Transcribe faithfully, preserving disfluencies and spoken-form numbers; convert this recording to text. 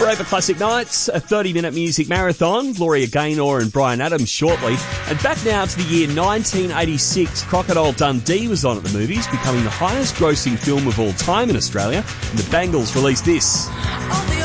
Forever Classic Nights, a thirty-minute music marathon. Gloria Gaynor and Bryan Adams shortly. And back now to the year nineteen eighty-six, Crocodile Dundee was on at the movies, becoming the highest grossing film of all time in Australia. And the Bangles released this. Oh,